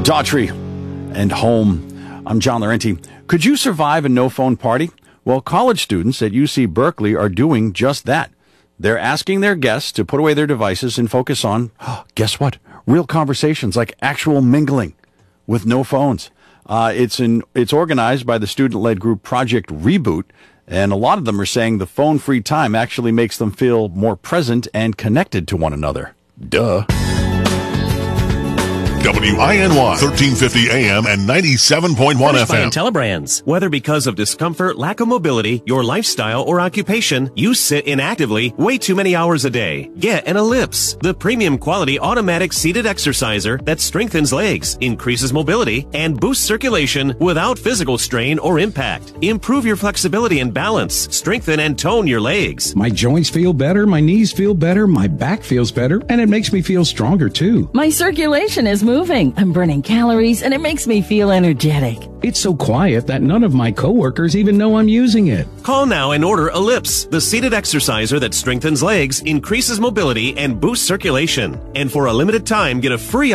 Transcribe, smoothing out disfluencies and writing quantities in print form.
Daughtry and Home. I'm John Laurenti. Could you survive a no-phone party? Well, college students at UC Berkeley are doing just that. They're asking their guests to put away their devices and focus on, guess what? Real conversations, like actual mingling with no phones. It's organized by the student-led group Project Reboot, and a lot of them are saying the phone-free time actually makes them feel more present and connected to one another. Duh. WINY 1350 AM and 97.1 FM. Telebrands. Whether because of discomfort, lack of mobility, your lifestyle, or occupation, you sit inactively way too many hours a day. Get an Ellipse, the premium quality automatic seated exerciser that strengthens legs, increases mobility, and boosts circulation without physical strain or impact. Improve your flexibility and balance. Strengthen and tone your legs. My joints feel better, my knees feel better, my back feels better, and it makes me feel stronger too. My circulation is moving. I'm burning calories, and it makes me feel energetic. It's so quiet that none of my coworkers even know I'm using it. Call now and order Ellipse, the seated exerciser that strengthens legs, increases mobility, and boosts circulation. And for a limited time, get a free